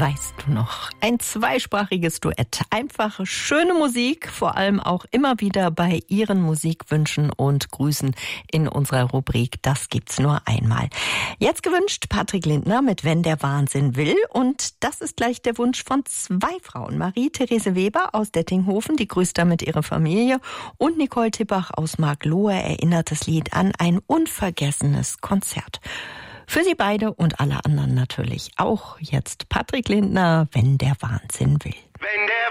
weißt du noch? Ein zweisprachiges Duett. Einfach schöne Musik, vor allem auch immer wieder bei Ihren Musikwünschen und Grüßen in unserer Rubrik Das gibt's nur einmal. Jetzt gewünscht Patrick Lindner mit Wenn der Wahnsinn will. Und das ist gleich der Wunsch von zwei Frauen. Marie-Therese Weber aus Dettinghofen, die grüßt damit ihre Familie. Und Nicole Tippach aus Marklohe erinnert das Lied an ein unvergessenes Konzert. Für Sie beide und alle anderen natürlich auch jetzt Patrick Lindner, Wenn der Wahnsinn will. Wenn der